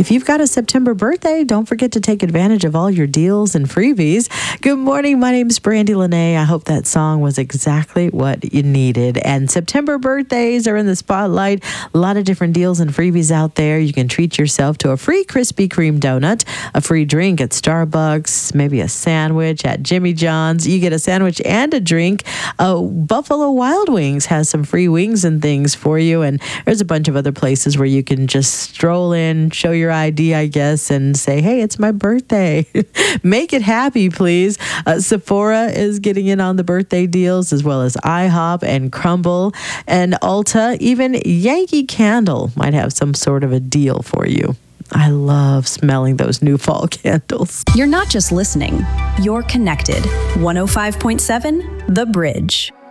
if you've got a September birthday, don't forget to take advantage of all your deals and freebies. Good morning. My name's Brandy Lene. I hope that song was exactly what you needed. And September birthdays are in the spotlight. A lot of different deals and freebies out there. You can treat yourself to a free Krispy Kreme donut, a free drink at Starbucks, maybe a sandwich at Jimmy John's. You get a sandwich and a drink. Buffalo Wild Wings has some free wings and things for you. And there's a bunch of other places where you can just stroll in, show your ID, I guess, and say, hey, it's my birthday. Make it happy, please. Sephora is getting in on the birthday deals, as well as IHOP and Crumble and Ulta. Even Yankee Candle might have some sort of a deal for you. I love smelling those new fall candles. You're not just listening, you're connected. 105.7 The Bridge.